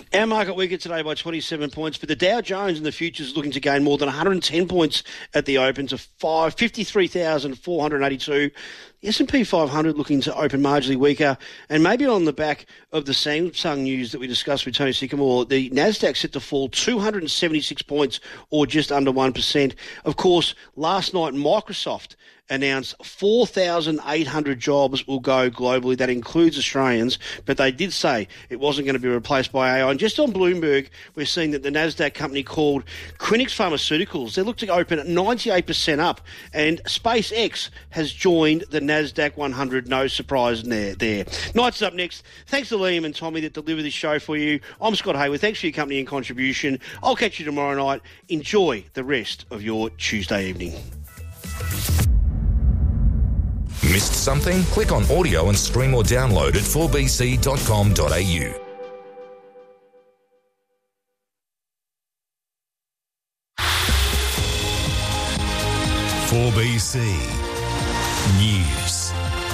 Our market weakened today by 27 points, but the Dow Jones in the futures is looking to gain more than 110 points at the open to 53,482. The S&P 500 looking to open marginally weaker, and maybe on the back of the Samsung news that we discussed with Tony Sycamore, the Nasdaq set to fall 276 points, or just under 1%. Of course, last night Microsoft announced 4,800 jobs will go globally. That includes Australians, but they did say it wasn't going to be replaced by AI. And just on Bloomberg, we're seeing that the Nasdaq company called Quinix Pharmaceuticals, they look to open at 98% up, and SpaceX has joined the Nasdaq 100. No surprise there. Night's up next. Thanks to Liam and Tommy that deliver this show for you. I'm Scott Hayward. Thanks for your company and contribution. I'll catch you tomorrow night. Enjoy the rest of your Tuesday evening. Missed something? Click on audio and stream or download at 4bc.com.au. News.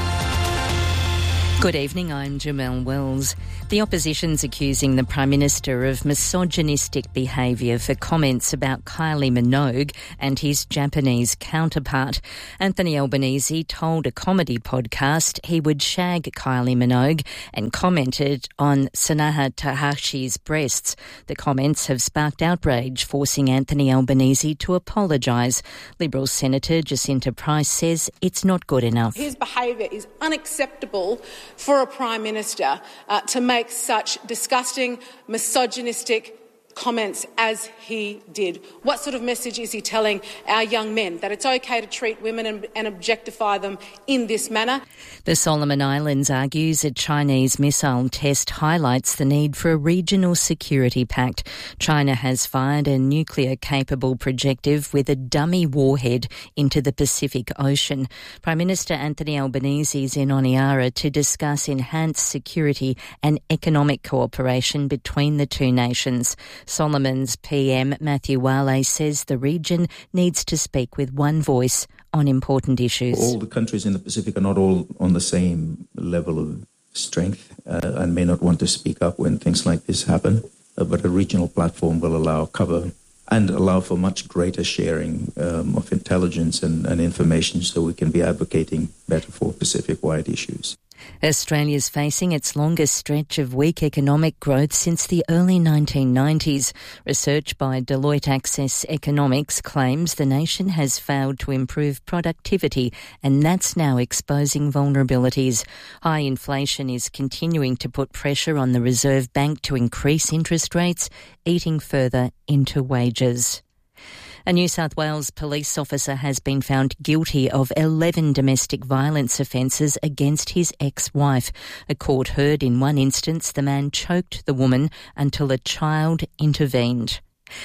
Good evening, I'm Jamelle Wells. The opposition's accusing the Prime Minister of misogynistic behaviour for comments about Kylie Minogue and his Japanese counterpart. Anthony Albanese told a comedy podcast he would shag Kylie Minogue and commented on Sanaha Tahashi's breasts. The comments have sparked outrage, forcing Anthony Albanese to apologise. Liberal Senator Jacinta Price says it's not good enough. His behaviour is unacceptable for a Prime Minister to make such disgusting, misogynistic comments as he did. What sort of message is he telling our young men? That it's okay to treat women and objectify them in this manner? The Solomon Islands argues a Chinese missile test highlights the need for a regional security pact. China has fired a nuclear-capable projectile with a dummy warhead into the Pacific Ocean. Prime Minister Anthony Albanese is in Honiara to discuss enhanced security and economic cooperation between the two nations. Solomon's PM Matthew Wale says the region needs to speak with one voice on important issues. All the countries in the Pacific are not all on the same level of strength and may not want to speak up when things like this happen, but a regional platform will allow cover and allow for much greater sharing of intelligence and information so we can be advocating better for Pacific-wide issues. Australia's facing its longest stretch of weak economic growth since the early 1990s. Research by Deloitte Access Economics claims the nation has failed to improve productivity, and that's now exposing vulnerabilities. High inflation is continuing to put pressure on the Reserve Bank to increase interest rates, eating further into wages. A New South Wales police officer has been found guilty of 11 domestic violence offences against his ex-wife. A court heard in one instance the man choked the woman until a child intervened.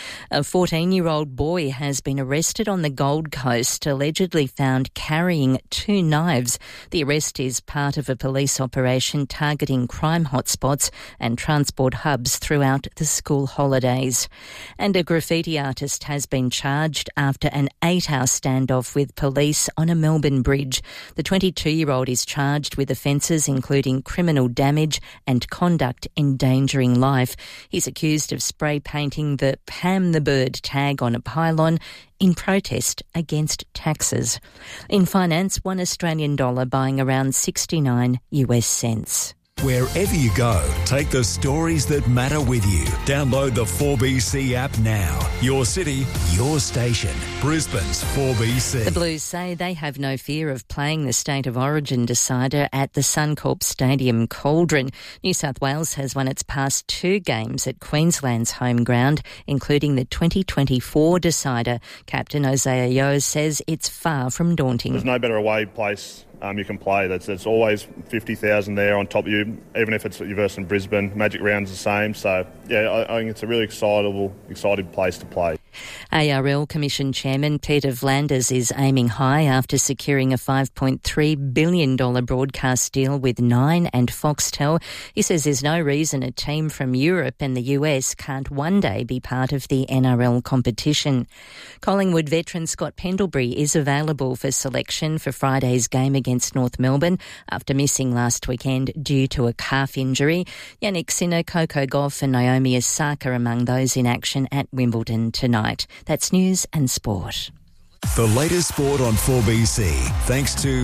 A 14-year-old boy has been arrested on the Gold Coast, allegedly found carrying 2 knives. The arrest is part of a police operation targeting crime hotspots and transport hubs throughout the school holidays. And a graffiti artist has been charged after an 8-hour standoff with police on a Melbourne bridge. The 22-year-old is charged with offences including criminal damage and conduct endangering life. He's accused of spray painting the Pam the Bird tag on a pylon in protest against taxes. In finance, $1 Australian buying around 69 US cents. Wherever you go, take the stories that matter with you. Download the 4BC app now. Your city, your station. Brisbane's 4BC. The Blues say they have no fear of playing the State of Origin decider at the Suncorp Stadium Cauldron. New South Wales has won its past 2 games at Queensland's home ground, including the 2024 decider. Captain Isaiah Yeo says it's far from daunting. There's no better away place you can play. There's always 50,000 there on top of you, even if it's versus Brisbane. Magic Round's the same. So, yeah, I think it's a really exciting place to play. ARL Commission Chairman Peter V'landers is aiming high after securing a $5.3 billion broadcast deal with Nine and Foxtel. He says there's no reason a team from Europe and the US can't one day be part of the NRL competition. Collingwood veteran Scott Pendlebury is available for selection for Friday's game against North Melbourne after missing last weekend due to a calf injury. Yannick Sinner, Coco Gauff and Naomi Osaka among those in action at Wimbledon tonight. That's news and sport. The latest sport on 4BC, thanks to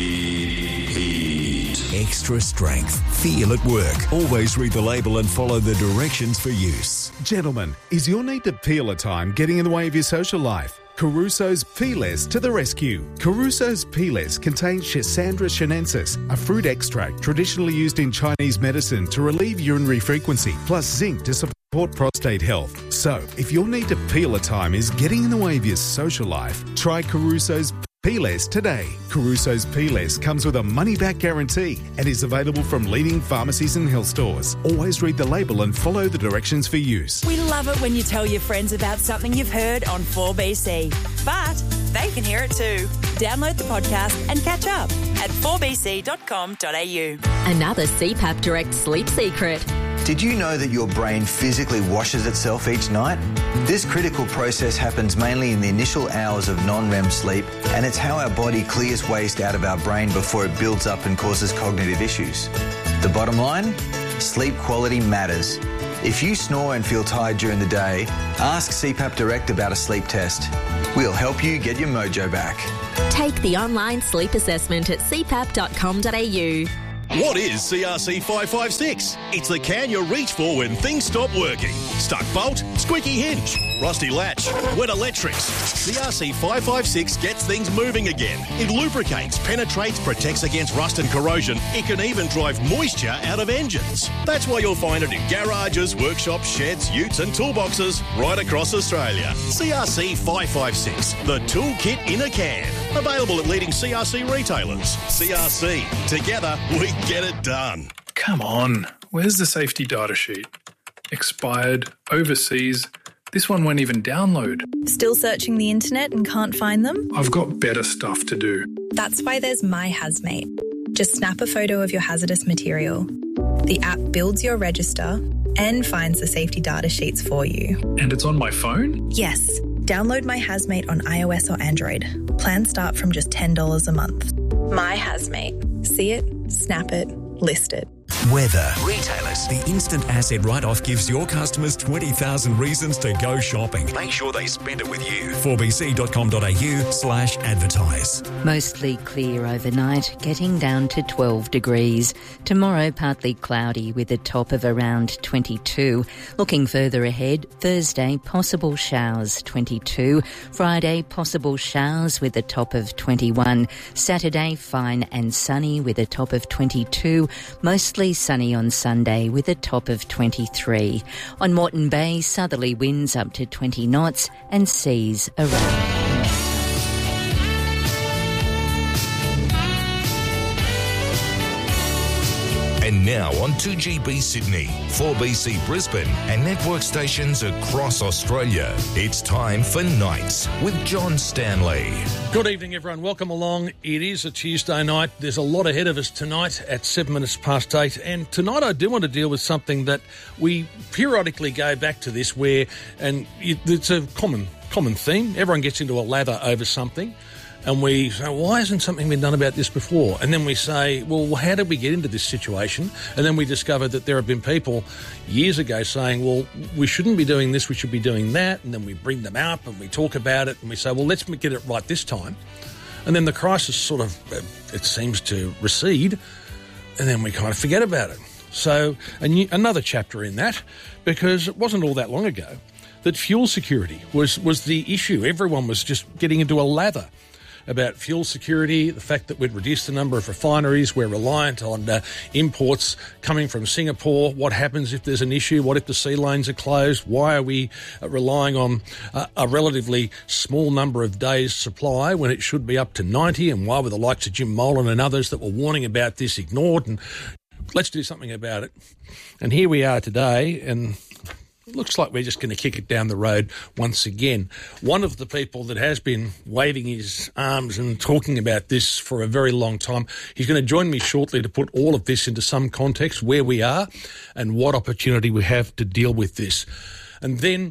Extra Strength. Feel at work. Always read the label and follow the directions for use. Gentlemen, is your need to peel a time getting in the way of your social life? Caruso's Peeless to the rescue. Caruso's Peeless contains Schisandra chinensis, a fruit extract traditionally used in Chinese medicine to relieve urinary frequency, plus zinc to support prostate health. So, if your need to peel a time is getting in the way of your social life, try Caruso's Peeless today. Caruso's Peeless comes with a money-back guarantee and is available from leading pharmacies and health stores. Always read the label and follow the directions for use. We love it when you tell your friends about something you've heard on 4BC, but they can hear it too. Download the podcast and catch up at 4bc.com.au. Another CPAP Direct sleep secret. Did you know that your brain physically washes itself each night? This critical process happens mainly in the initial hours of non-REM sleep, and it's how our body clears waste out of our brain before it builds up and causes cognitive issues. The bottom line? Sleep quality matters. If you snore and feel tired during the day, ask CPAP Direct about a sleep test. We'll help you get your mojo back. Take the online sleep assessment at cpap.com.au. What is CRC 556? It's the can you reach for when things stop working. Stuck bolt, squeaky hinge, rusty latch, wet electrics. CRC 556 gets things moving again. It lubricates, penetrates, protects against rust and corrosion. It can even drive moisture out of engines. That's why you'll find it in garages, workshops, sheds, utes and toolboxes right across Australia. CRC 556, the toolkit in a can. Available at leading CRC retailers. CRC, together we get it done. Come on, where's the safety data sheet? Expired, overseas. This one won't even download. Still searching the internet and can't find them? I've got better stuff to do. That's why there's My Hazmate. Just snap a photo of your hazardous material. The app builds your register and finds the safety data sheets for you. And it's on my phone? Yes. Download My Hazmate on iOS or Android. Plans start from just $10 a month. My Hazmate. See it, snap it, list it. Weather. Retailers. The instant asset write-off gives your customers 20,000 reasons to go shopping. Make sure they spend it with you. 4bc.com.au/advertise. Mostly clear overnight, getting down to 12 degrees. Tomorrow, partly cloudy with a top of around 22. Looking further ahead, Thursday, possible showers, 22. Friday, possible showers with a top of 21. Saturday, fine and sunny with a top of 22. Mostly sunny on Sunday with a top of 23. On Moreton Bay, southerly winds up to 20 knots and seas around. And now on 2GB Sydney, 4BC Brisbane and network stations across Australia. It's time for Nights with John Stanley. Good evening, everyone. Welcome along. It is a Tuesday night. There's a lot ahead of us tonight at 8:07. And tonight I do want to deal with something that we periodically go back to this where, and it's a common theme. Everyone gets into a lather over something. And we say, why hasn't something been done about this before? And then we say, well, how did we get into this situation? And then we discover that there have been people years ago saying, well, we shouldn't be doing this, we should be doing that. And then we bring them up and we talk about it and we say, well, let's get it right this time. And then the crisis sort of, it seems to recede, and then we kind of forget about it. So another chapter in that, because it wasn't all that long ago that fuel security was the issue. Everyone was just getting into a lather about fuel security, the fact that we'd reduced the number of refineries, we're reliant on imports coming from Singapore, what happens if there's an issue, what if the sea lanes are closed, why are we relying on a relatively small number of days' supply when it should be up to 90, and why were the likes of Jim Molan and others that were warning about this ignored, and let's do something about it. And here we are today, and It looks like we're just going to kick it down the road once again. One of the people that has been waving his arms and talking about this for a very long time, he's going to join me shortly to put all of this into some context, where we are and what opportunity we have to deal with this. And then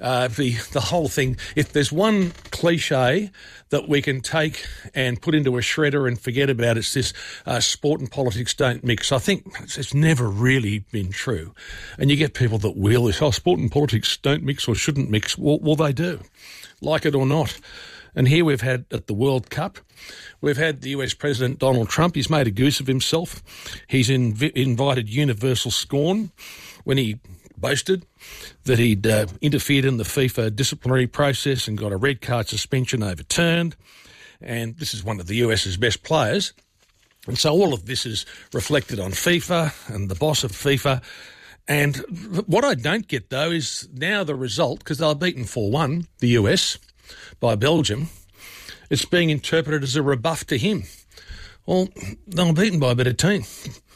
the whole thing, if there's one cliche that we can take and put into a shredder and forget about, it's this sport and politics don't mix. I think it's never really been true. And you get people that wheel this, sport and politics don't mix or shouldn't mix. Well, they do, like it or not. And here we've had at the World Cup, we've had the US President Donald Trump. He's made a goose of himself. He's invited universal scorn when he boasted that he'd interfered in the FIFA disciplinary process and got a red card suspension overturned. And this is one of the US's best players. And so all of this is reflected on FIFA and the boss of FIFA. And what I don't get, though, is now the result, because they were beaten 4-1, the US, by Belgium, it's being interpreted as a rebuff to him. Well, they were beaten by a better team.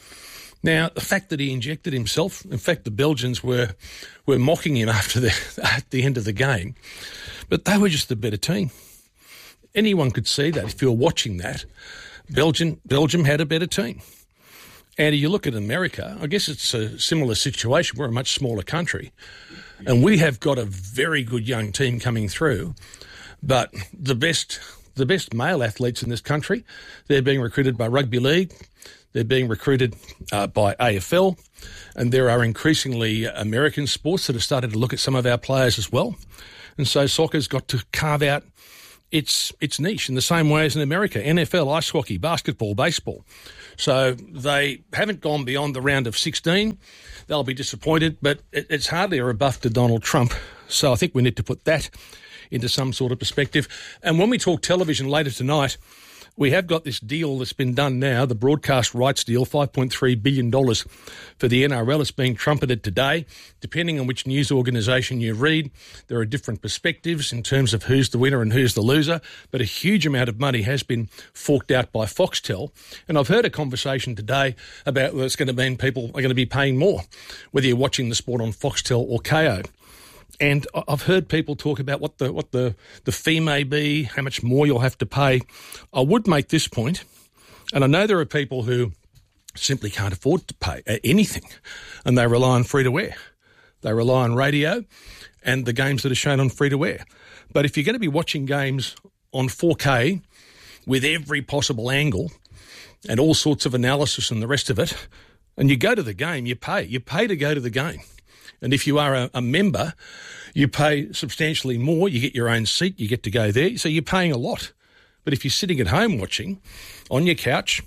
Now, the fact that he injected himself, in fact, the Belgians were mocking him at the end of the game, but they were just a better team. Anyone could see that if you were watching that. Belgium had a better team. And you look at America, I guess it's a similar situation. We're a much smaller country, and we have got a very good young team coming through, but the best male athletes in this country, they're being recruited by rugby league. They're being recruited by AFL, and there are increasingly American sports that have started to look at some of our players as well. And so soccer's got to carve out its niche in the same way as in America, NFL, ice hockey, basketball, baseball. So they haven't gone beyond the round of 16. They'll be disappointed, but it's hardly a rebuff to Donald Trump. So I think we need to put that into some sort of perspective. And when we talk television later tonight, we have got this deal that's been done now, the broadcast rights deal, $5.3 billion for the NRL. It's being trumpeted today. Depending on which news organisation you read, there are different perspectives in terms of who's the winner and who's the loser, but a huge amount of money has been forked out by Foxtel. And I've heard a conversation today about whether it's going to mean people are going to be paying more, whether you're watching the sport on Foxtel or Kayo. And I've heard people talk about what the fee may be, how much more you'll have to pay. I would make this point, and I know there are people who simply can't afford to pay anything, and they rely on free-to-air. They rely on radio and the games that are shown on free-to-air. But if you're going to be watching games on 4K with every possible angle and all sorts of analysis and the rest of it, and you go to the game, you pay. You pay to go to the game. And if you are a member, you pay substantially more. You get your own seat. You get to go there. So you're paying a lot. But if you're sitting at home watching on your couch,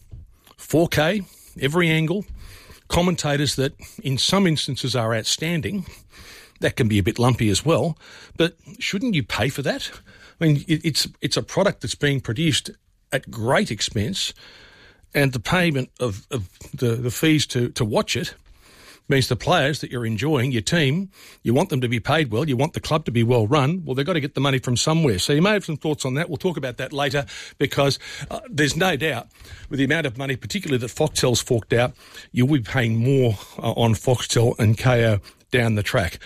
4K, every angle, commentators that in some instances are outstanding, that can be a bit lumpy as well. But shouldn't you pay for that? I mean, it's a product that's being produced at great expense, and the payment of the fees to watch it means the players that you're enjoying, your team, you want them to be paid well, you want the club to be well run, well, they've got to get the money from somewhere. So you may have some thoughts on that. We'll talk about that later, because there's no doubt with the amount of money, particularly that Foxtel's forked out, you'll be paying more on Foxtel and Kayo down the track.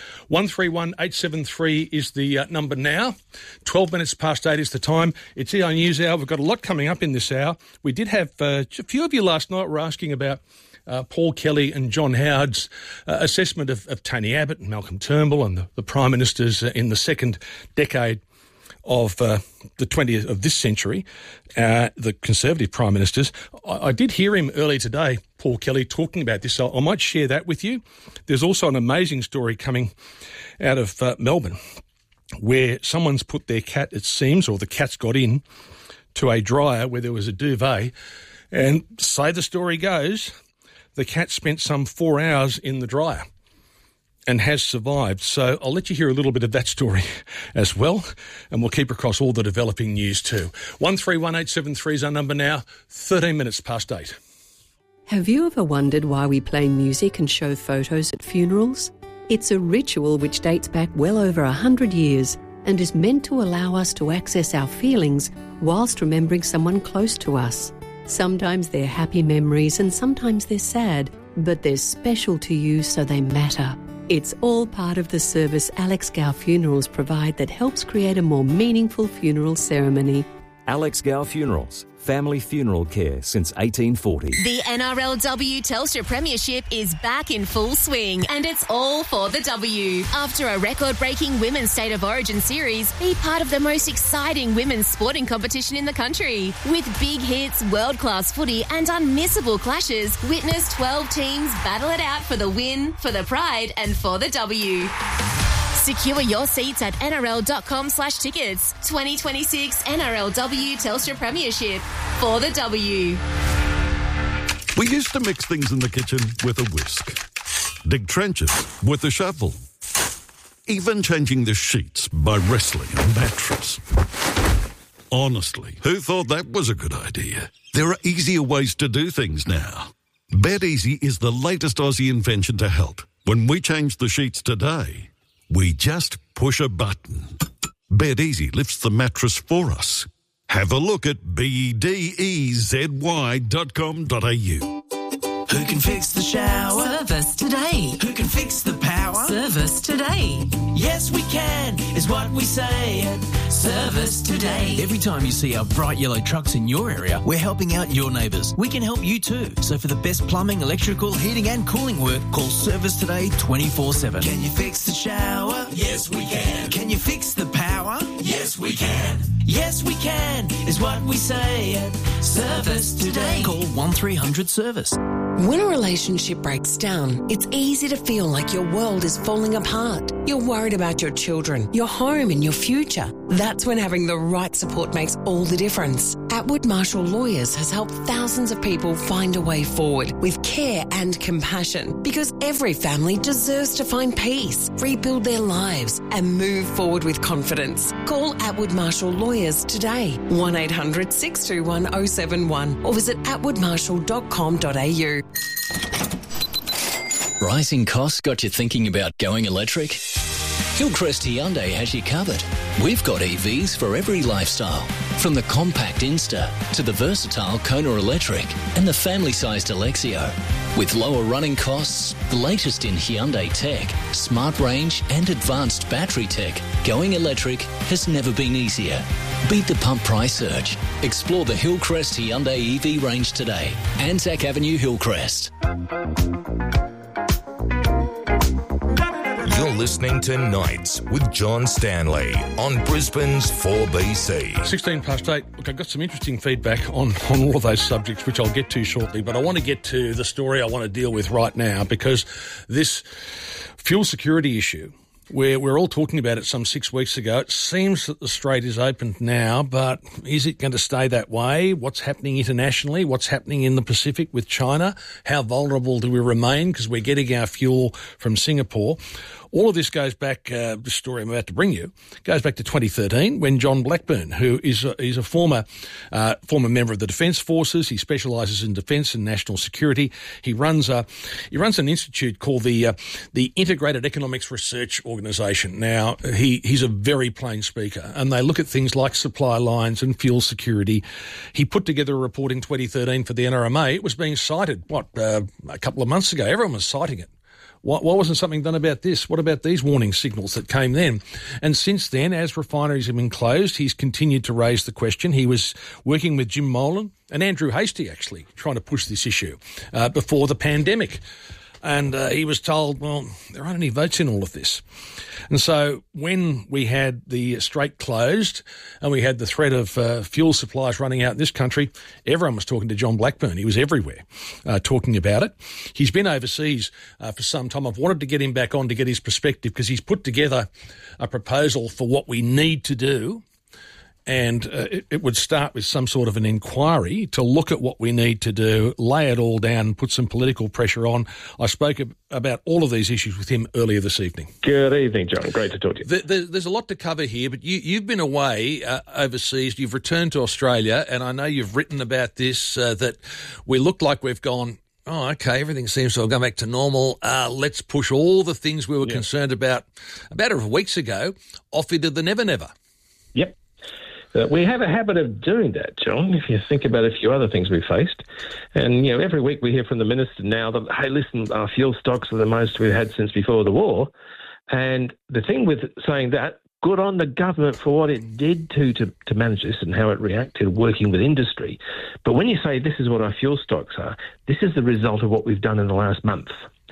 131873 is the number now. 12 minutes past 8 is the time. It's EI News Hour. We've got a lot coming up in this hour. We did have a few of you last night were asking about Paul Kelly and John Howard's assessment of Tony Abbott and Malcolm Turnbull and the Prime Ministers in the second decade of the 20th of this century, the Conservative Prime Ministers. I did hear him earlier today, Paul Kelly, talking about this, so I might share that with you. There's also an amazing story coming out of Melbourne where someone's put their cat, it seems, or the cat's got in to a dryer where there was a duvet, and say the story goes, the cat spent some 4 hours in the dryer and has survived. So I'll let you hear a little bit of that story as well, and we'll keep across all the developing news too. 131873 is our number now, 13 minutes past 8. Have you ever wondered why we play music and show photos at funerals? It's a ritual which dates back well over 100 years and is meant to allow us to access our feelings whilst remembering someone close to us. Sometimes they're happy memories and sometimes they're sad, but they're special to you, so they matter. It's all part of the service Alex Gow Funerals provide that helps create a more meaningful funeral ceremony. Alex Gow Funerals, family funeral care since 1840. The NRLW Telstra Premiership is back in full swing, and it's all for the W. After a record-breaking Women's State of Origin series, be part of the most exciting women's sporting competition in the country. With big hits, world-class footy and unmissable clashes, witness 12 teams battle it out for the win, for the pride and for the W. Secure your seats at nrl.com/tickets. 2026 NRLW Telstra Premiership. For the W. We used to mix things in the kitchen with a whisk. Dig trenches with a shovel. Even changing the sheets by wrestling a mattress. Honestly, who thought that was a good idea? There are easier ways to do things now. BedEasy is the latest Aussie invention to help. When we change the sheets today, we just push a button. BedEasy lifts the mattress for us. Have a look at bedezy.com.au. Who can fix the shower? Service today. Who can fix the power? Service today. Yes, we can, is what we say at Service Today. Every time you see our bright yellow trucks in your area, we're helping out your neighbours. We can help you too. So for the best plumbing, electrical, heating and cooling work, call Service Today 24/7. Can you fix the shower? Yes, we can. Can you fix the power? Yes, we can. Yes, we can, is what we say at Service Today. Call 1300 Service. When a relationship breaks down, it's easy to feel like your world is falling apart. You're worried about your children, your home and your future. That's when having the right support makes all the difference. Atwood Marshall Lawyers has helped thousands of people find a way forward with care and compassion, because every family deserves to find peace, rebuild their lives and move forward with confidence. Call Atwood Marshall Lawyers today, 1800 621 071 or visit atwoodmarshall.com.au. Rising costs got you thinking about going electric? Hillcrest Hyundai has you covered. We've got EVs for every lifestyle, from the compact Insta to the versatile Kona Electric and the family-sized Alexio. With lower running costs, the latest in Hyundai tech, smart range and advanced battery tech, going electric has never been easier. Beat the pump price surge. Explore the Hillcrest Hyundai EV range today. Anzac Avenue, Hillcrest. You're listening to Nights with John Stanley on Brisbane's 4BC. 8:16. Look, I've got some interesting feedback on all of those subjects, which I'll get to shortly, but I want to get to the story I want to deal with right now, because this fuel security issue, where we're all talking about it some 6 weeks ago, it seems that the Strait is open now, but is it going to stay that way? What's happening internationally? What's happening in the Pacific with China? How vulnerable do we remain because we're getting our fuel from Singapore? All of this goes back, the story I'm about to bring you, goes back to 2013 when John Blackburn, who is a former member of the Defence Forces, he specialises in defence and national security. He runs an institute called the Integrated Economics Research Organisation. Now, he's a very plain speaker, and they look at things like supply lines and fuel security. He put together a report in 2013 for the NRMA. It was being cited, a couple of months ago. Everyone was citing it. Why wasn't something done about this? What about these warning signals that came then? And since then, as refineries have been closed, he's continued to raise the question. He was working with Jim Molan and Andrew Hastie, actually, trying to push this issue before the pandemic. And he was told, well, there aren't any votes in all of this. And so when we had the Strait closed and we had the threat of fuel supplies running out in this country, everyone was talking to John Blackburn. He was everywhere talking about it. He's been overseas for some time. I've wanted to get him back on to get his perspective, because he's put together a proposal for what we need to do. And it would start with some sort of an inquiry to look at what we need to do, lay it all down, put some political pressure on. I spoke about all of these issues with him earlier this evening. Good evening, John. Great to talk to you. There's a lot to cover here, but you've been away overseas. You've returned to Australia, and I know you've written about this, that we look like we've gone, oh, okay, everything seems to have gone back to normal. Let's push all the things we were concerned about a week ago off into the never-never. Yep. We have a habit of doing that, John, if you think about a few other things we faced. And, every week we hear from the minister now that, hey, listen, our fuel stocks are the most we've had since before the war. And the thing with saying that, good on the government for what it did to manage this and how it reacted working with industry. But when you say this is what our fuel stocks are, this is the result of what we've done in the last month.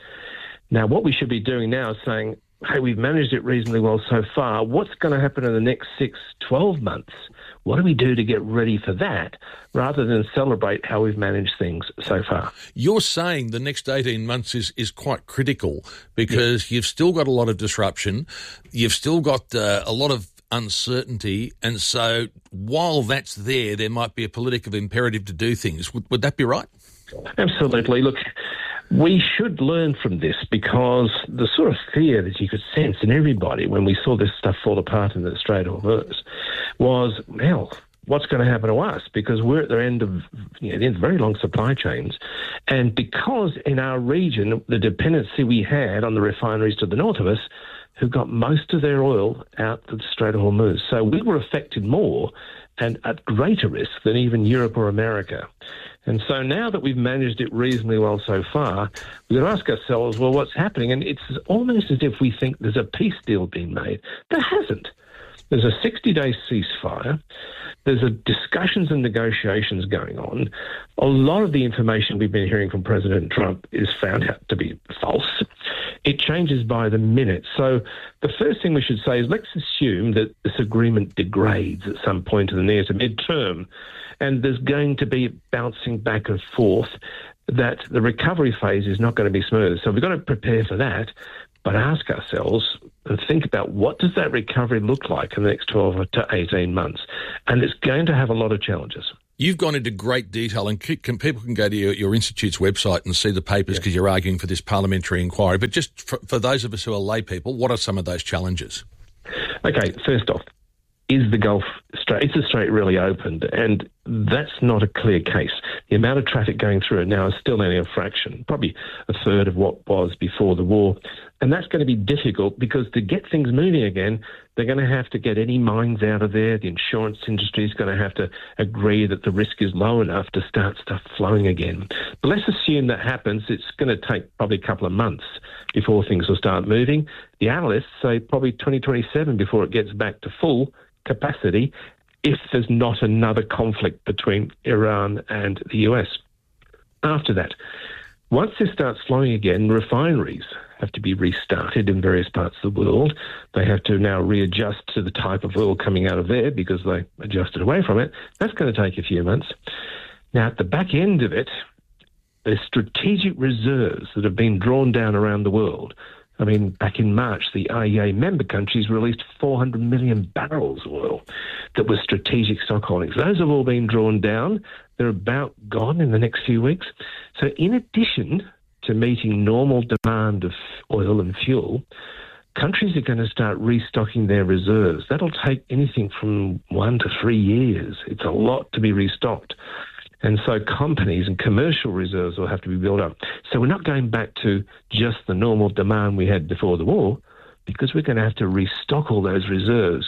Now, what we should be doing now is saying, hey, we've managed it reasonably well so far. What's going to happen in the next 6, 12 months? What do we do to get ready for that rather than celebrate how we've managed things so far? You're saying the next 18 months is quite critical because you've still got a lot of disruption. You've still got a lot of uncertainty. And so while that's there might be a political imperative to do things. Would that be right? Absolutely. Look, we should learn from this because the sort of fear that you could sense in everybody when we saw this stuff fall apart in the Strait of Hormuz was, well, what's going to happen to us? Because we're at the end of very long supply chains. And because in our region, the dependency we had on the refineries to the north of us, who got most of their oil out of the Strait of Hormuz. So we were affected more and at greater risk than even Europe or America. And so now that we've managed it reasonably well so far, we've got to ask ourselves, well, what's happening? And it's almost as if we think there's a peace deal being made. There hasn't. There's a 60-day ceasefire. There's discussions and negotiations going on. A lot of the information we've been hearing from President Trump is found out to be false. It changes by the minute. So the first thing we should say is let's assume that this agreement degrades at some point in the near to mid-term, and there's going to be bouncing back and forth, that the recovery phase is not going to be smooth. So we've got to prepare for that, but ask ourselves and think about what does that recovery look like in the next 12 to 18 months. And it's going to have a lot of challenges. You've gone into great detail, and people can go to your institute's website and see the papers because you're arguing for this parliamentary inquiry. But just for those of us who are lay people, what are some of those challenges? Okay, first off, is the Gulf Strait, is the Strait really opened? And that's not a clear case. The amount of traffic going through it now is still only a fraction, probably a third of what was before the war. And that's going to be difficult because to get things moving again, they're going to have to get any mines out of there. The insurance industry is going to have to agree that the risk is low enough to start stuff flowing again. But let's assume that happens. It's going to take probably a couple of months before things will start moving. The analysts say probably 2027 before it gets back to full capacity if there's not another conflict between Iran and the US. After that, once this starts flowing again, refineries have to be restarted in various parts of the world. They have to now readjust to the type of oil coming out of there because they adjusted away from it. That's going to take a few months. Now, at the back end of it, there's strategic reserves that have been drawn down around the world. I mean, back in March, the IEA member countries released 400 million barrels of oil that were strategic stockholdings. Those have all been drawn down. They're about gone in the next few weeks. So in addition to meeting normal demand of oil and fuel, countries are going to start restocking their reserves. That'll take anything from 1 to 3 years. It's a lot to be restocked. And so companies and commercial reserves will have to be built up. So we're not going back to just the normal demand we had before the war because we're going to have to restock all those reserves.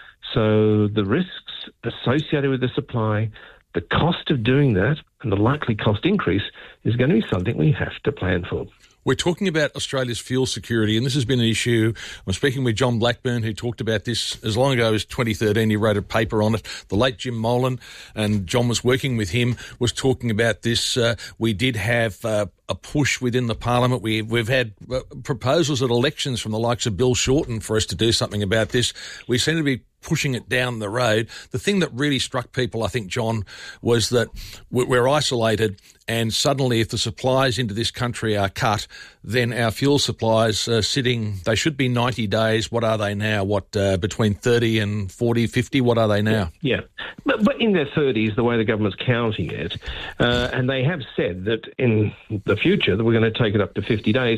So the risks associated with the supply, the cost of doing that, and the likely cost increase is going to be something we have to plan for. We're talking about Australia's fuel security, and this has been an issue. I'm speaking with John Blackburn, who talked about this as long ago as 2013. He wrote a paper on it. The late Jim Molan, and John was working with him, was talking about this. We did have a push within the parliament. We've had proposals at elections from the likes of Bill Shorten for us to do something about this. We seem to be pushing it down the road. The thing that really struck people, I think, John, was that we're isolated, and suddenly if the supplies into this country are cut, then our fuel supplies are sitting, they should be 90 days. What are they now? Between 30 and 40, 50? What are they now? Yeah. But in their 30s, the way the government's counting it, and they have said that in the future that we're going to take it up to 50 days.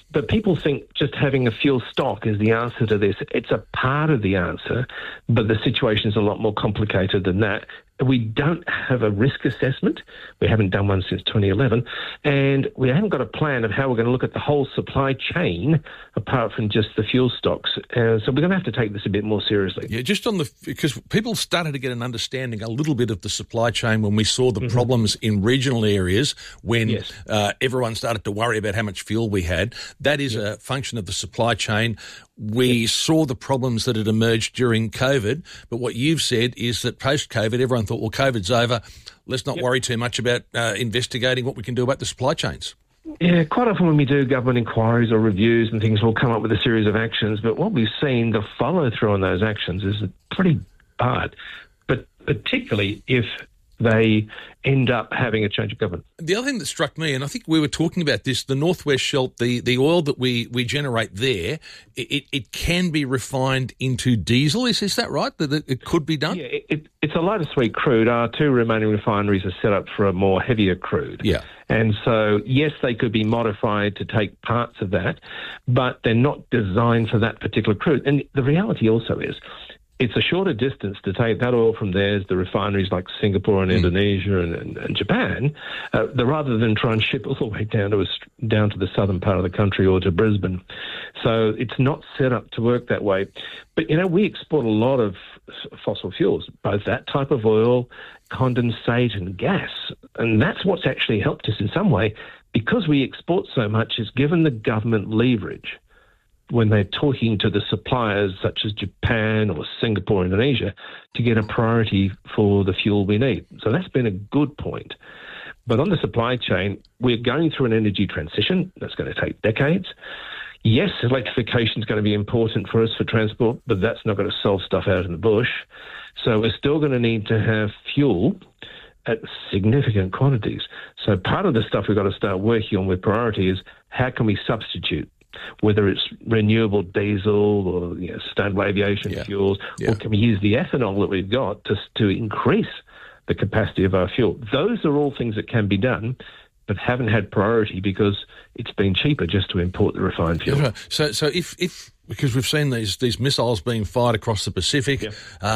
But people think just having a fuel stock is the answer to this. It's a part of the answer, but the situation is a lot more complicated than that. We don't have a risk assessment. We haven't done one since 2011. And we haven't got a plan of how we're going to look at the whole supply chain apart from just the fuel stocks. So we're going to have to take this a bit more seriously. Yeah, because people started to get an understanding a little bit of the supply chain when we saw the problems in regional areas when everyone started to worry about how much fuel we had. That is a function of the supply chain. We saw the problems that had emerged during COVID, but what you've said is that post-COVID, everyone thought, well, COVID's over. Let's not worry too much about investigating what we can do about the supply chains. Yeah, quite often when we do government inquiries or reviews and things, we'll come up with a series of actions, but what we've seen, the follow-through on those actions is pretty bad, but particularly if they end up having a change of government. The other thing that struck me, and I think we were talking about this, the Northwest Shelf, the oil that we generate there, it can be refined into diesel. Is that right, that it could be done? Yeah, it's a lighter sweet crude. Our two remaining refineries are set up for a more heavier crude. Yeah. And so, yes, they could be modified to take parts of that, but they're not designed for that particular crude. And the reality also is, it's a shorter distance to take that oil from there, the refineries like Singapore and Indonesia and Japan, rather than try and ship all the way down to the southern part of the country or to Brisbane. So it's not set up to work that way. But, we export a lot of fossil fuels, both that type of oil, condensate and gas. And that's what's actually helped us in some way. Because we export so much, it's given the government leverage when they're talking to the suppliers such as Japan or Singapore, Indonesia, to get a priority for the fuel we need. So that's been a good point. But on the supply chain, we're going through an energy transition that's going to take decades. Yes, electrification is going to be important for us for transport, but that's not going to solve stuff out in the bush. So we're still going to need to have fuel at significant quantities. So part of the stuff we've got to start working on with priority is how can we substitute, whether it's renewable diesel or sustainable aviation fuels, or can we use the ethanol that we've got to increase the capacity of our fuel? Those are all things that can be done, but haven't had priority because it's been cheaper just to import the refined fuel. Right. So if because we've seen these missiles being fired across the Pacific,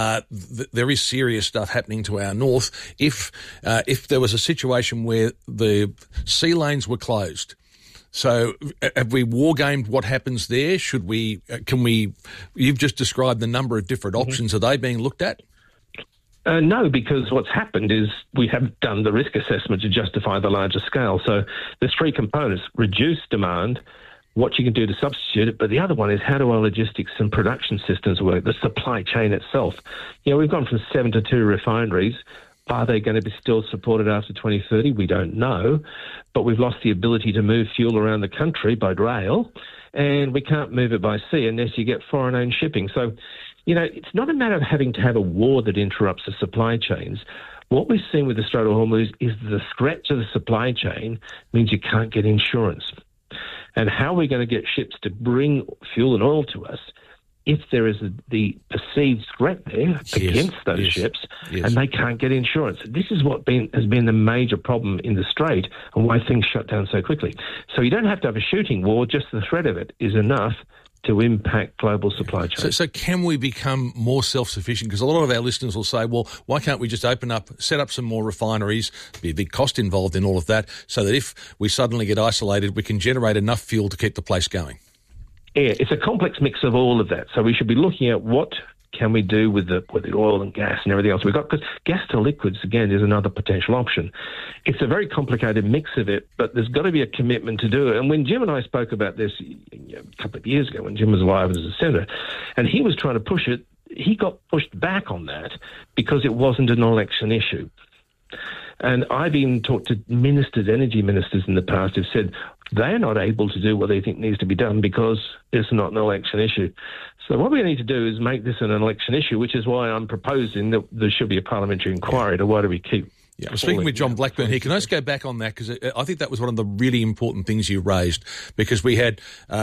there is serious stuff happening to our north. If there was a situation where the sea lanes were closed, so have we war-gamed what happens there? You've just described the number of different options. Are they being looked at? No, because what's happened is we have done the risk assessment to justify the larger scale. So there's three components: reduce demand, what you can do to substitute it, but the other one is how do our logistics and production systems work, the supply chain itself. We've gone from 7 to 2 refineries. Are they going to be still supported after 2030? We don't know. But we've lost the ability to move fuel around the country by rail, and we can't move it by sea unless you get foreign-owned shipping. So, it's not a matter of having to have a war that interrupts the supply chains. What we've seen with the Strait of Hormuz is the threat to the supply chain means you can't get insurance. And how are we going to get ships to bring fuel and oil to us if there is the perceived threat there against those ships and they can't get insurance? This is what has been the major problem in the Strait and why things shut down so quickly. So you don't have to have a shooting war, just the threat of it is enough to impact global supply chains. So can we become more self-sufficient? Because a lot of our listeners will say, well, why can't we just set up some more refineries, be a big cost involved in all of that, so that if we suddenly get isolated, we can generate enough fuel to keep the place going? Yeah, it's a complex mix of all of that. So we should be looking at what can we do with the oil and gas and everything else we've got, because gas to liquids, again, is another potential option. It's a very complicated mix of it, but there's got to be a commitment to do it. And when Jim and I spoke about this a couple of years ago, when Jim was alive as a senator, and he was trying to push it, he got pushed back on that because it wasn't an election issue. And I've even talked to energy ministers in the past who've said they're not able to do what they think needs to be done because it's not an election issue. So what we need to do is make this an election issue, which is why I'm proposing that there should be a parliamentary inquiry to why do we keep Yeah, speaking with John Blackburn here, can I just go back on that, because I think that was one of the really important things you raised, because we had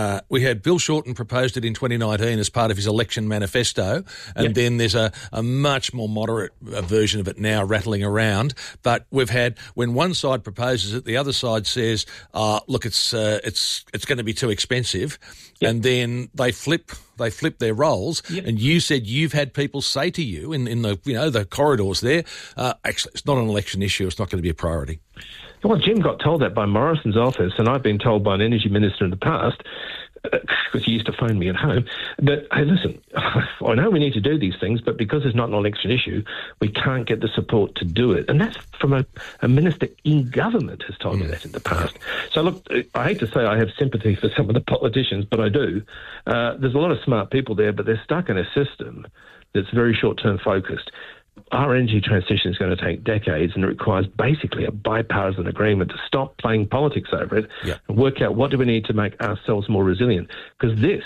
Bill Shorten proposed it in 2019 as part of his election manifesto, and then there's a much more moderate version of it now rattling around. But we've had, when one side proposes it, the other side says, look, it's going to be too expensive, and then they flip their roles. And you said you've had people say to you in the the corridors there, actually, it's not an election issue. It's not going to be a priority. Well, Jim got told that by Morrison's office, and I've been told by an energy minister in the past, because he used to phone me at home, that, hey, listen, I know we need to do these things, but because it's not an election issue, we can't get the support to do it. And that's from a minister in government has told me that in the past. So, look, I hate to say I have sympathy for some of the politicians, but I do. There's a lot of smart people there, but they're stuck in a system that's very short-term focused. Our energy transition is going to take decades, and it requires basically a bipartisan agreement to stop playing politics over it and work out what do we need to make ourselves more resilient. Because this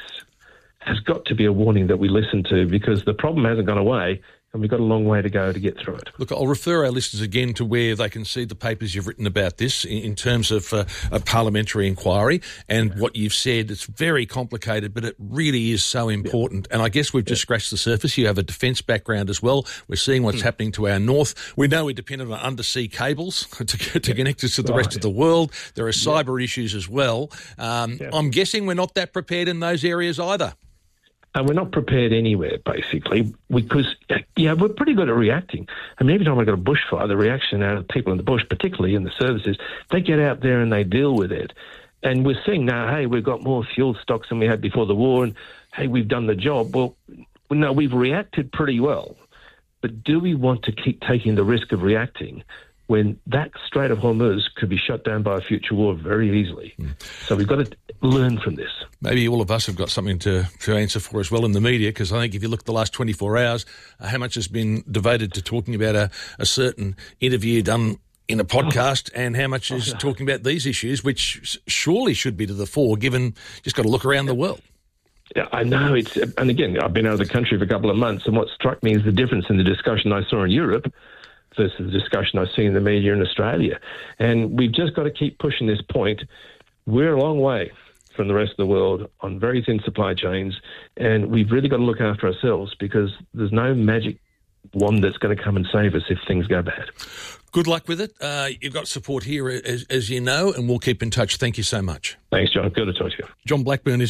has got to be a warning that we listen to, because the problem hasn't gone away, and we've got a long way to go to get through it. Look, I'll refer our listeners again to where they can see the papers you've written about this in terms of a parliamentary inquiry and what you've said. It's very complicated, but it really is so important. And I guess we've just scratched the surface. You have a defence background as well. We're seeing what's happening to our north. We know we're dependent on undersea cables to connect us to the rest of the world. There are cyber issues as well. I'm guessing we're not that prepared in those areas either. And we're not prepared anywhere, basically, because, we're pretty good at reacting. I mean, every time I got a bushfire, the reaction out of people in the bush, particularly in the services, they get out there and they deal with it. And we're seeing now, hey, we've got more fuel stocks than we had before the war, and, hey, we've done the job. Well, no, we've reacted pretty well. But do we want to keep taking the risk of reacting when that Strait of Hormuz could be shut down by a future war very easily? So we've got to learn from this. Maybe all of us have got something to answer for as well in the media, because I think if you look at the last 24 hours, how much has been devoted to talking about a certain interview done in a podcast and how much is talking about these issues, which surely should be to the fore, given just got to look around the world. Yeah, I know. And again, I've been out of the country for a couple of months, and what struck me is the difference in the discussion I saw in Europe versus the discussion I see in the media in Australia. And we've just got to keep pushing this point. We're a long way from the rest of the world on very thin supply chains, and we've really got to look after ourselves, because there's no magic wand that's going to come and save us if things go bad. Good luck with it. You've got support here, as you know, and we'll keep in touch. Thank you so much. Thanks, John. Good to talk to you. John Blackburn is